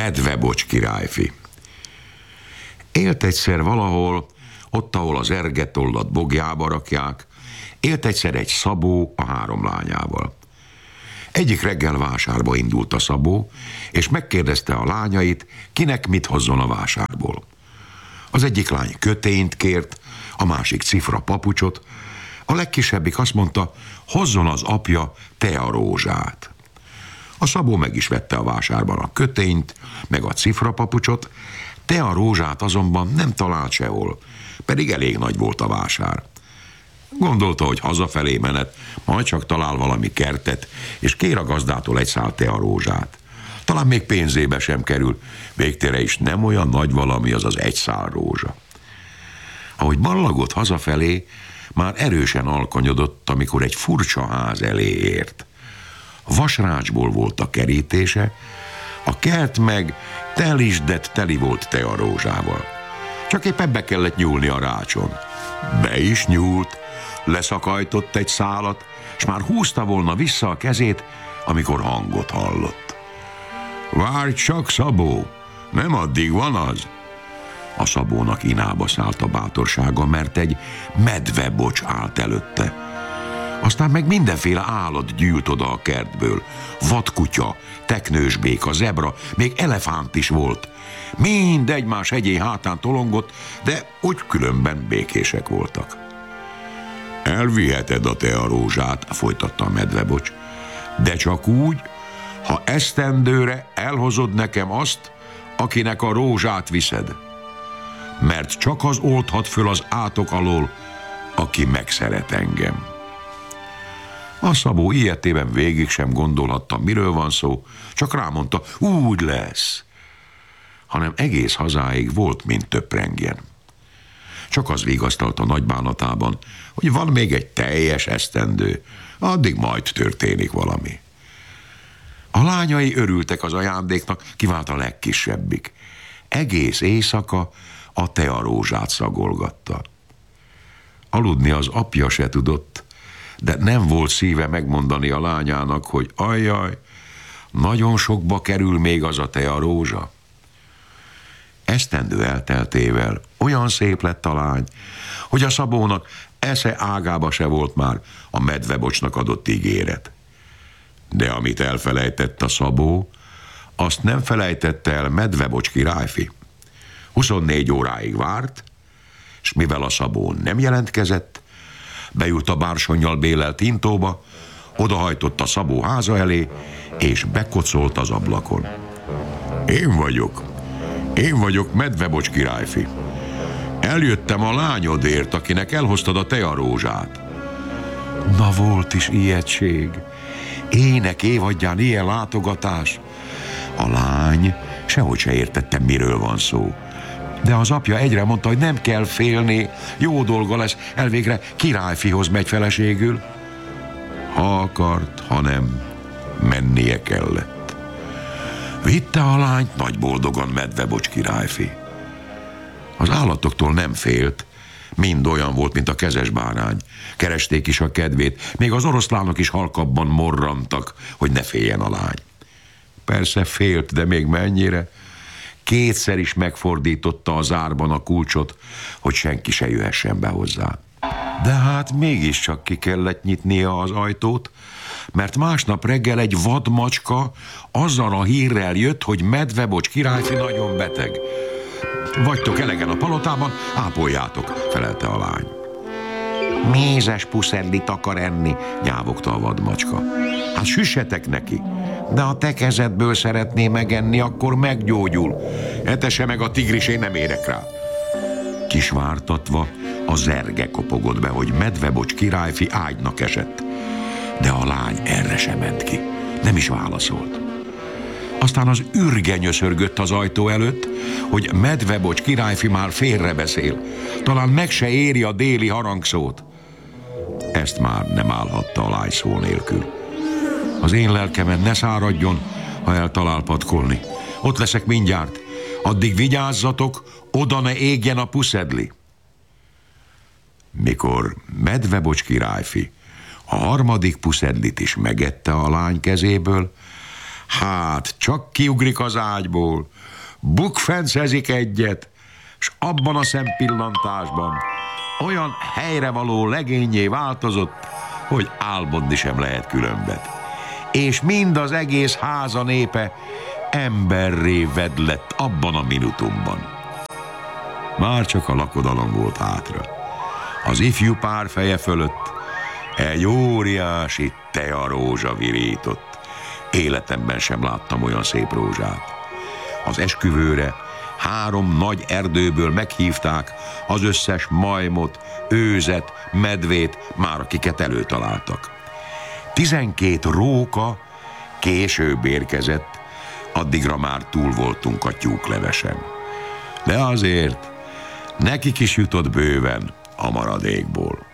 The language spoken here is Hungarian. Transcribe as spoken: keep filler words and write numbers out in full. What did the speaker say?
Medvebocs királyfi. Élt egyszer valahol, ott, ahol az ergetollat bogjába rakják, élt egyszer egy Szabó a három lányával. Egyik reggel vásárba indult a Szabó, és megkérdezte a lányait, kinek mit hozzon a vásárból. Az egyik lány kötényt kért, a másik cifra papucsot, a legkisebbik azt mondta, hozzon az apja tearózsát. A Szabó meg is vette a vásárban a kötényt, meg a cifra papucsot, tearózsát azonban nem talált sehol, pedig elég nagy volt a vásár. Gondolta, hogy hazafelé menet, majd csak talál valami kertet, és kér a gazdától egy szál tearózsát. Talán még pénzébe sem kerül, végtére is nem olyan nagy valami az az egy szál rózsa. Ahogy ballagott hazafelé, már erősen alkonyodott, amikor egy furcsa ház elé ért. Vasrácsból volt a kerítése, a kert meg telisdett teli volt tearózsával. Csak éppen be kellett nyúlni a rácson. Be is nyúlt, leszakajtott egy szálat, és már húzta volna vissza a kezét, amikor hangot hallott. Várj csak, Szabó, nem addig van az? A Szabónak inába szállt a bátorsága, mert egy medvebocs állt előtte. Aztán meg mindenféle állat gyűlt oda a kertből. Vadkutya, teknősbéka, zebra, még elefánt is volt. Mind egymás hegyén hátán tolongott, de úgy különben békések voltak. Elviheted a tearózsát, folytatta a medvebocs, de csak úgy, ha esztendőre elhozod nekem azt, akinek a rózsát viszed. Mert csak az oldhat föl az átok alól, aki megszeret engem. A Szabó ilyetében végig sem gondolhatta, miről van szó, csak rámondta, úgy lesz. Hanem egész hazáig volt, mint töprengjen. Csak az vigasztalta nagy bánatában, hogy van még egy teljes esztendő, addig majd történik valami. A lányai örültek az ajándéknak, kivált a legkisebbik. Egész éjszaka a tearózsát szagolgatta. Aludni az apja se tudott, de nem volt szíve megmondani a lányának, hogy ajjaj, nagyon sokba kerül még az a tearózsa. Esztendő elteltével olyan szép lett a lány, hogy a Szabónak esze ágába se volt már a medvebocsnak adott ígéret. De amit elfelejtett a Szabó, azt nem felejtette el Medvebocs királyfi. huszonnégy óráig várt, és mivel a Szabó nem jelentkezett, bejut a bársonnyal bélelt intóba, odahajtott a Szabó háza elé, és bekocolt az ablakon. Én vagyok, én vagyok Medvebocs királyfi. Eljöttem a lányodért, akinek elhoztad a tearózsát. Na volt is ijegység, ének évadján ilyen látogatás. A lány sehogy se értette, miről van szó. De az apja egyre mondta, hogy nem kell félni, jó dolga lesz, elvégre királyfihoz megy feleségül. Ha akart, ha nem, mennie kellett. Vitte a lányt nagy boldogan Medvebocs királyfi. Az állatoktól nem félt, mind olyan volt, mint a kezes bárány. Keresték is a kedvét, még az oroszlánok is halkabban morrantak, hogy ne féljen a lány. Persze félt, de még mennyire? Kétszer is megfordította az árban a kulcsot, hogy senki se jöhessen be hozzá. De hát mégiscsak ki kellett nyitnia az ajtót, mert másnap reggel egy vadmacska azzal a hírrel jött, hogy Medvebocs királyfi nagyon beteg. Vagytok elegen a palotában, ápoljátok, felelte a lány. Mézes puszedlit akar enni, nyávogta a vadmacska. Hát süssetek neki, de ha te kezedből szeretné megenni, akkor meggyógyul. Etesse meg a tigris, én nem érek rá. Kisvártatva a zerge kopogott be, hogy Medvebocs királyfi ágynak esett. De a lány erre sem ment ki, nem is válaszolt. Aztán az ürge nyöszörgött az ajtó előtt, hogy Medvebocs királyfi már félrebeszél. Talán meg se éri a déli harangszót. Ezt már nem állhatta a lány szó nélkül. Az én lelkemen ne száradjon, ha eltalál patkolni. Ott leszek mindjárt. Addig vigyázzatok, oda ne égjen a puszedli. Mikor Medvebocs királyfi a harmadik puszedlit is megette a lány kezéből, Hát, csak kiugrik az ágyból, bukfencezik egyet, s abban a szempillantásban olyan helyrevaló legényé változott, hogy álmodni sem lehet különbet. És mind az egész háza népe emberré vedlett abban a minutumban. Már csak a lakodalom volt hátra. Az ifjú pár feje fölött egy óriási tearózsa virított. Életemben sem láttam olyan szép rózsát. Az esküvőre három nagy erdőből meghívták az összes majmot, őzet, medvét, már akiket előtaláltak. Tizenkét róka később érkezett, addigra már túl voltunk a tyúklevesen. De azért nekik is jutott bőven a maradékból.